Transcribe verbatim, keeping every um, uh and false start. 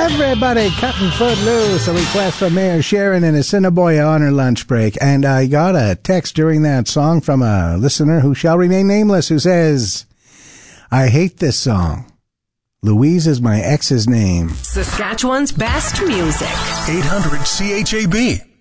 Everybody cutting foot loose. A request from Mayor Sharon in Assiniboia on her lunch break. And I got a text during that song from a listener who shall remain nameless who says, I hate this song. Louise is my ex's name. Saskatchewan's best music. eight hundred C H A B.